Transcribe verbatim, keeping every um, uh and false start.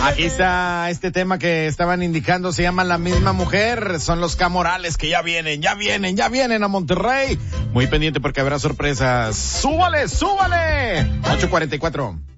Aquí está este tema que estaban indicando, se llama La Misma Mujer, son los Camorales que ya vienen, ya vienen, ya vienen a Monterrey. Muy pendiente porque habrá sorpresas. ¡Súbale, súbale! ocho cuarenta y cuatro.